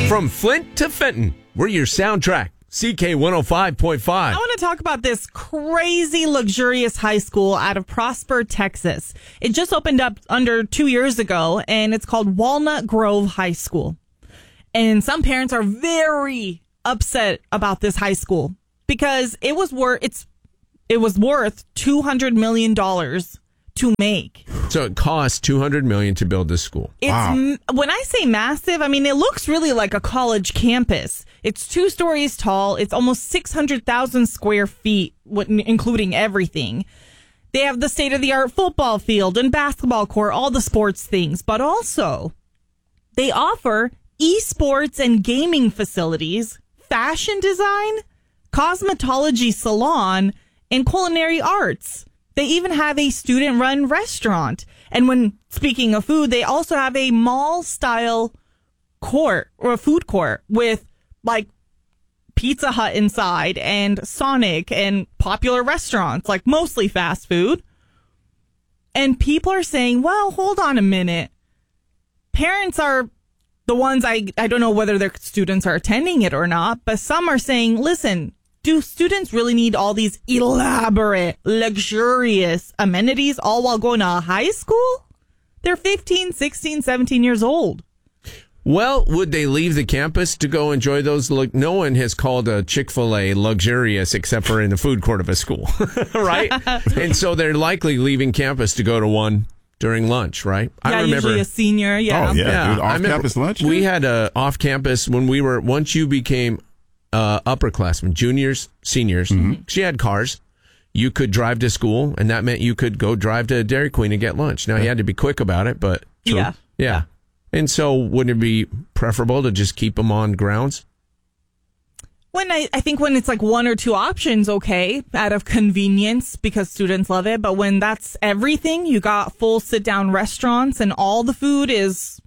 From Flint to Fenton, we're your soundtrack. CK 105.5. I want to talk about this crazy, luxurious high school out of Prosper, Texas. It just opened up under 2 years ago, and it's called Walnut Grove High School. And some parents are very upset about this high school because it was worth $200 million to make. So it costs $200 million to build this school. When I say massive, I mean, it looks really like a college campus. It's 2 stories tall. It's almost 600,000 square feet, including everything. They have the state-of-the-art football field and basketball court, all the sports things. But also, they offer esports and gaming facilities, fashion design, cosmetology salon, and culinary arts. They even have a student-run restaurant. And when speaking of food, they also have a mall-style court or a food court with like Pizza Hut inside and Sonic and popular restaurants, like mostly fast food. And people are saying, well, hold on a minute. Parents are the ones, I don't know whether their students are attending it or not, but some are saying, listen, do students really need all these elaborate, luxurious amenities all while going to high school? They're 15, 16, 17 years old. Well, would they leave the campus to go enjoy those? No one has called a Chick-fil-A luxurious except for in the food court of a school, right? And so they're likely leaving campus to go to one during lunch, right? Yeah, I remember usually a senior, yeah. Oh, yeah. Dude, off-campus lunch? We had a off-campus when we were, once you became upperclassmen, juniors, seniors, she had cars. You could drive to school, and that meant you could go drive to Dairy Queen and get lunch. Now, you had to be quick about it, but... Yeah. And so wouldn't it be preferable to just keep them on grounds? I think when it's like 1 or 2 options, okay, out of convenience because students love it. But when that's everything, you got full sit-down restaurants and all the food is,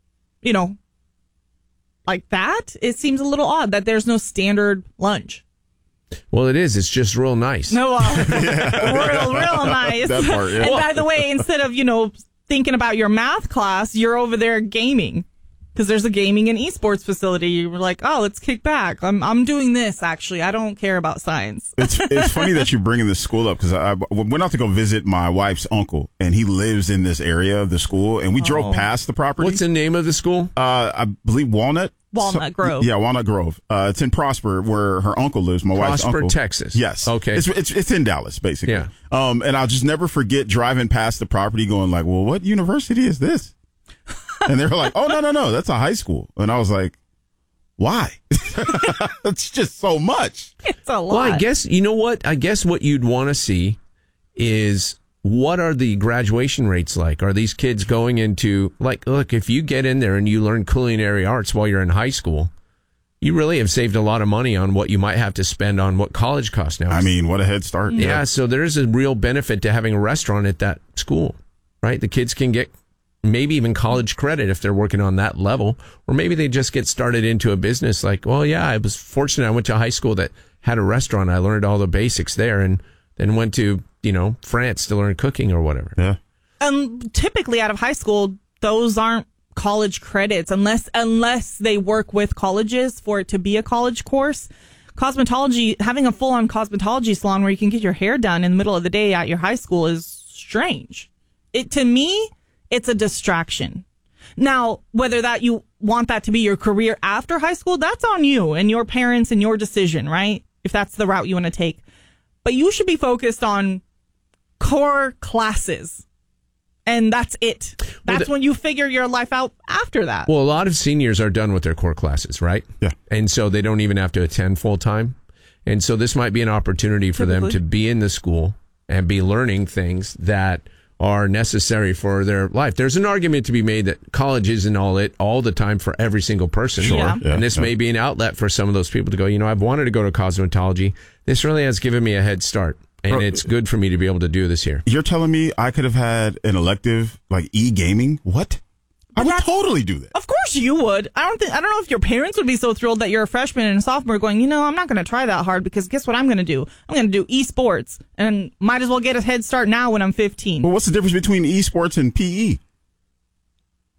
like that, it seems a little odd that there's no standard lunch. Well, it is. It's just real nice. No, real nice. That part, yeah. And by the way, instead of, thinking about your math class, you're over there gaming because there's a gaming and esports facility. You're like, oh, let's kick back. I'm doing this, actually. I don't care about science. It's funny that you're bringing this school up because I went out to go visit my wife's uncle, and he lives in this area of the school, and we drove past the property. What's the name of the school? I believe Walnut Grove. Yeah, Walnut Grove. It's in Prosper, where her uncle lives. My wife's uncle. Prosper, Texas. Yes. Okay. It's in Dallas, basically. Yeah. And I'll just never forget driving past the property, going like, "Well, what university is this?" And they were like, "Oh, no, that's a high school." And I was like, "Why?" It's just so much. It's a lot. Well, I guess you know what? I guess what you'd want to see is, what are the graduation rates like? Are these kids going into, look, if you get in there and you learn culinary arts while you're in high school, you really have saved a lot of money on what you might have to spend on what college costs now. I mean, what a head start. Yeah, so there's a real benefit to having a restaurant at that school, right? The kids can get maybe even college credit if they're working on that level, or maybe they just get started into a business like, well, yeah, I was fortunate. I went to a high school that had a restaurant. I learned all the basics there and then went to France to learn cooking or whatever. Yeah. Typically out of high school, those aren't college credits unless they work with colleges for it to be a college course. Cosmetology, having a full-on cosmetology salon where you can get your hair done in the middle of the day at your high school is strange. To me, it's a distraction. Now, whether that you want that to be your career after high school, that's on you and your parents and your decision, right? If that's the route you want to take. But you should be focused on core classes. And that's it. That's when you figure your life out after that. Well, a lot of seniors are done with their core classes, right? Yeah. And so they don't even have to attend full time. And so this might be an opportunity for them to be in the school and be learning things that are necessary for their life. There's an argument to be made that college isn't all the time for every single person. Sure. Yeah. And this may be an outlet for some of those people to go, I've wanted to go to cosmetology. This really has given me a head start. And it's good for me to be able to do this here. You're telling me I could have had an elective like e-gaming? What? I would totally do that. Of course you would. I don't know if your parents would be so thrilled that you're a freshman and a sophomore going, I'm not going to try that hard because guess what I'm going to do? I'm going to do esports and might as well get a head start now when I'm 15. Well, what's the difference between esports and PE?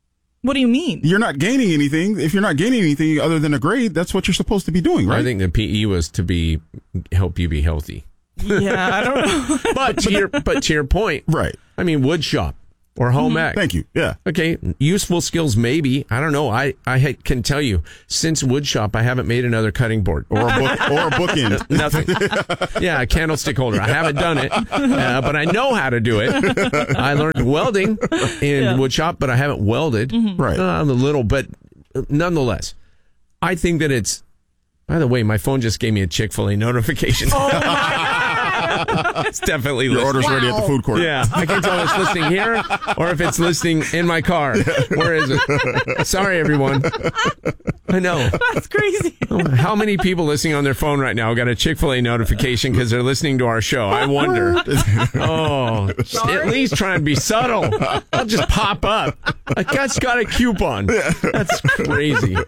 What do you mean? You're not gaining anything. If you're not gaining anything other than a grade, that's what you're supposed to be doing, right? I think the PE was to help you be healthy. Yeah, I don't know. But to your point, right. I mean, wood shop or home ec. Thank you. Yeah. Okay, useful skills maybe. I don't know. I can tell you, since wood shop, I haven't made another cutting board Or a bookend. Nothing. Yeah, a candlestick holder. I haven't done it, but I know how to do it. I learned welding in wood shop, but I haven't welded. Right. A little, but nonetheless, I think that it's. By the way, my phone just gave me a Chick-fil-A notification. Oh my God. It's definitely Your listening. order's ready at the food court. Yeah, I can tell if it's listening here or if it's listening in my car. Where is it? Sorry, everyone. I know. That's crazy. How many people listening on their phone right now got a Chick-fil-A notification because they're listening to our show? I wonder. Oh, at least try and be subtle. I'll just pop up. A guy's got a coupon. That's crazy.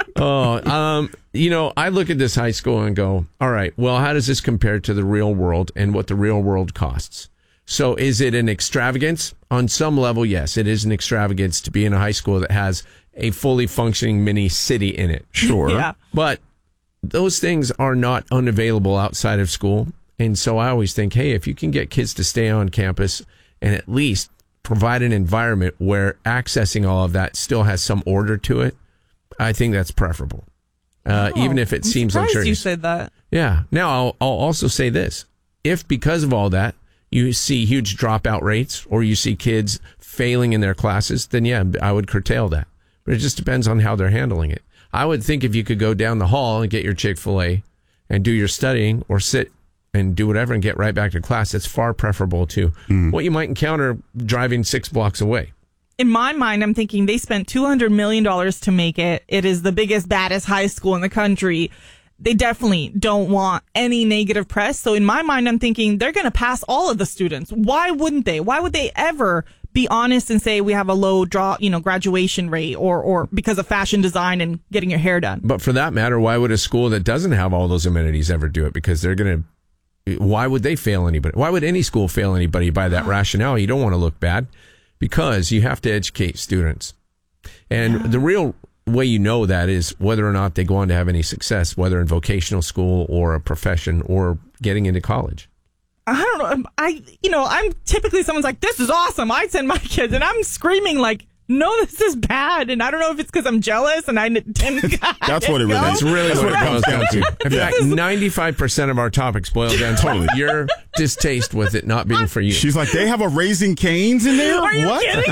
Oh, I look at this high school and go, all right, well, how does this compare to the real world and what the real world costs? So is it an extravagance? On some level, yes, it is an extravagance to be in a high school that has a fully functioning mini city in it. Sure. Yeah. But those things are not unavailable outside of school. And so I always think, hey, if you can get kids to stay on campus and at least provide an environment where accessing all of that still has some order to it, I think that's preferable. Even if it seems luxurious. You said that. Yeah. Now, I'll also say this. If because of all that, you see huge dropout rates or you see kids failing in their classes, then yeah, I would curtail that. But it just depends on how they're handling it. I would think if you could go down the hall and get your Chick-fil-A and do your studying or sit and do whatever and get right back to class, it's far preferable to what you might encounter driving 6 blocks away. In my mind, I'm thinking they spent $200 million to make it. It is the biggest, baddest high school in the country. They definitely don't want any negative press. So in my mind, I'm thinking they're going to pass all of the students. Why wouldn't they? Why would they ever be honest and say we have a low graduation rate or because of fashion design and getting your hair done? But for that matter, why would a school that doesn't have all those amenities ever do it? Because they're going to, why would they fail anybody? Why would any school fail anybody by that rationale? You don't want to look bad. Because you have to educate students. And the real way you know that is whether or not they go on to have any success, whether in vocational school or a profession or getting into college. I don't know. I'm typically someone's like, this is awesome. I send my kids and I'm screaming like, no, this is bad. And I don't know if it's because I'm jealous and I didn't. That's what it really is. That's really what it comes down to. In fact, 95% of our topics boil down to your distaste with it not being for you. She's like, they have a Raising Cane's in there? Are you What? kidding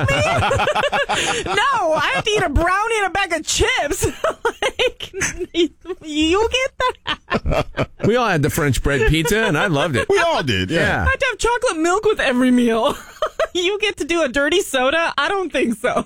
me? No, I have to eat a brownie and a bag of chips. Like, you get that? We all had the French bread pizza, and I loved it. We all did, yeah. I have to have chocolate milk with every meal. You get to do a dirty soda? I don't think so.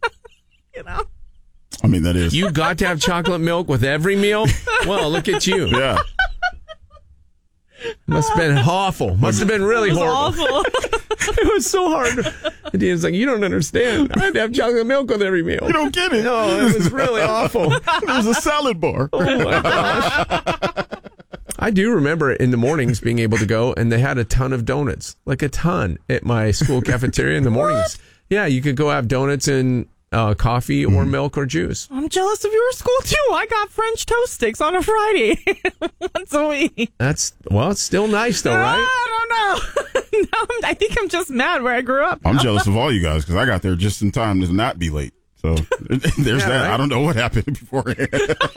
I mean, that is. You got to have chocolate milk with every meal? Well, look at you. Yeah. Must have been awful. Must have been really horrible. Awful. It was so hard. And Dean's like, you don't understand. I had to have chocolate milk with every meal. You don't get it. No, it was really awful. It was a salad bar. Oh my gosh. I do remember in the mornings being able to go, and they had a ton of donuts, like a ton at my school cafeteria in the mornings. Yeah, you could go have donuts and coffee or milk or juice. I'm jealous of your school too. I got French toast sticks on a Friday once a week. It's still nice though, right? I don't know. No, I think I'm just mad where I grew up. I'm jealous of all you guys because I got there just in time to not be late. So there's that. Right? I don't know what happened beforehand.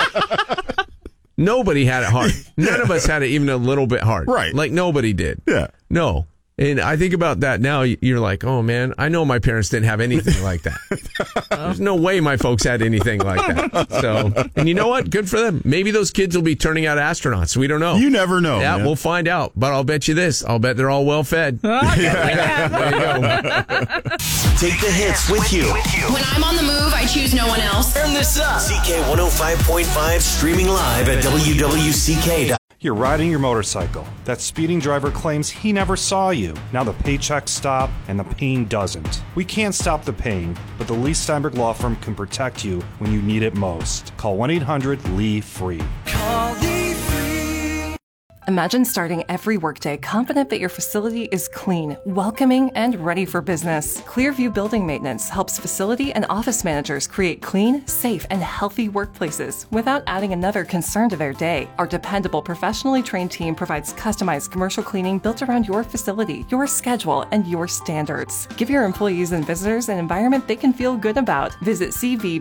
Nobody had it hard. None of us had it even a little bit hard. Right. Like nobody did. Yeah. No. And I think about that now. You're like, oh, man, I know my parents didn't have anything like that. There's no way my folks had anything like that. So, and you know what? Good for them. Maybe those kids will be turning out astronauts. We don't know. You never know. Yeah, man. we'll find out. But I'll bet you this. I'll bet they're all well fed. There you go. Take the hits with you. When I'm on the move, I choose no one else. Turn this up. CK 105.5 streaming live at WWCK. You're riding your motorcycle. That speeding driver claims he never saw you. Now the paychecks stop and the pain doesn't. We can't stop the pain, but the Lee Steinberg Law Firm can protect you when you need it most. Call 1-800-LEE-FREE. Call Lee Free. Imagine starting every workday confident that your facility is clean, welcoming, and ready for business. Clearview Building Maintenance helps facility and office managers create clean, safe, and healthy workplaces without adding another concern to their day. Our dependable, professionally trained team provides customized commercial cleaning built around your facility, your schedule, and your standards. Give your employees and visitors an environment they can feel good about. Visit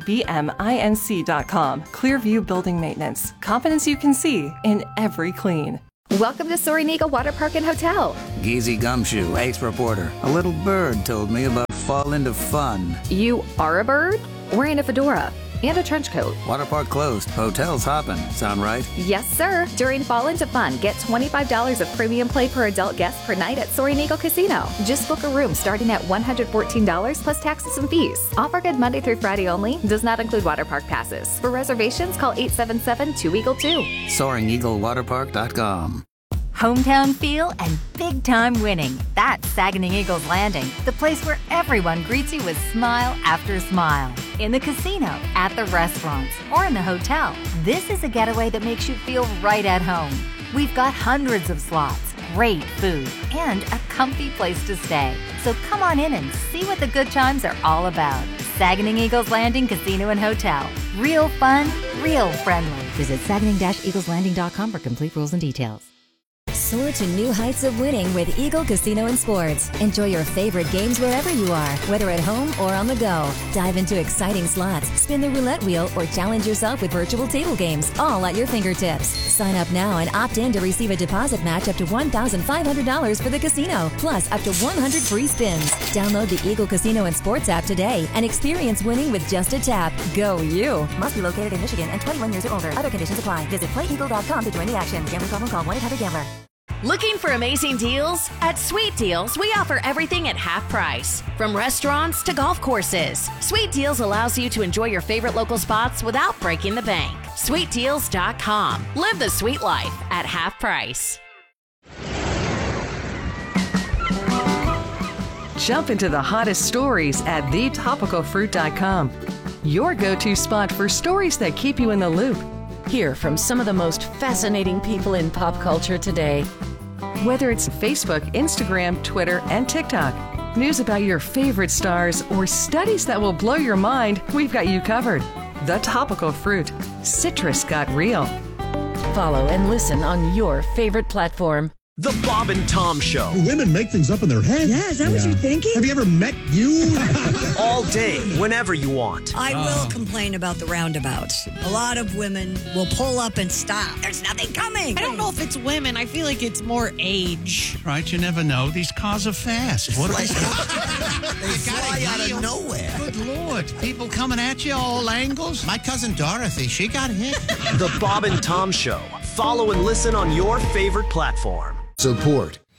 cvbminc.com. Clearview Building Maintenance. Confidence you can see in every clean. Welcome to Soaring Eagle Water Park and Hotel. Geezy Gumshoe, ace reporter. A little bird told me about fall into fun. You are a bird? Wearing a fedora and a trench coat. Water park closed. Hotel's hopping. Sound right? Yes, sir. During Fall into Fun, get $25 of premium play per adult guest per night at Soaring Eagle Casino. Just book a room starting at $114 plus taxes and fees. Offer good Monday through Friday only. Does not include water park passes. For reservations, call 877-2EAGLE-2. SoaringEagleWaterPark.com. Hometown feel and big-time winning. That's Saginaw Eagles Landing, the place where everyone greets you with smile after smile. In the casino, at the restaurants, or in the hotel, this is a getaway that makes you feel right at home. We've got hundreds of slots, great food, and a comfy place to stay. So come on in and see what the good times are all about. Saginaw Eagles Landing Casino and Hotel. Real fun, real friendly. Visit Saginaw-EaglesLanding.com for complete rules and details. Soar to new heights of winning with Eagle Casino and Sports. Enjoy your favorite games wherever you are, whether at home or on the go. Dive into exciting slots, spin the roulette wheel, or challenge yourself with virtual table games, all at your fingertips. Sign up now and opt in to receive a deposit match up to $1,500 for the casino, plus up to 100 free spins. Download the Eagle Casino and Sports app today and experience winning with just a tap. Go you! Must be located in Michigan and 21 years or older. Other conditions apply. Visit playeagle.com to join the action. Gambling problem? Call 1-800-GAMBLER. Looking for amazing deals? At Sweet Deals, we offer everything at half price. From restaurants to golf courses, Sweet Deals allows you to enjoy your favorite local spots without breaking the bank. SweetDeals.com. Live the sweet life at half price. Jump into the hottest stories at thetopicalfruit.com. Your go-to spot for stories that keep you in the loop. Hear from some of the most fascinating people in pop culture today. Whether it's Facebook, Instagram, Twitter, and TikTok, news about your favorite stars, or studies that will blow your mind, we've got you covered. The Topical Fruit. Citrus got real. Follow and listen on your favorite platform. The Bob and Tom Show. Women make things up in their head. Yeah, is that what you're thinking? Have you ever met you? All day, whenever you want. I will complain about the roundabouts. A lot of women will pull up and stop. There's nothing coming. I don't know if it's women. I feel like it's more age. Right, you never know. These cars are fast. What they fly out of nowhere. Good Lord. People coming at you all angles. My cousin Dorothy, she got hit. The Bob and Tom Show. Follow and listen on your favorite platform. Support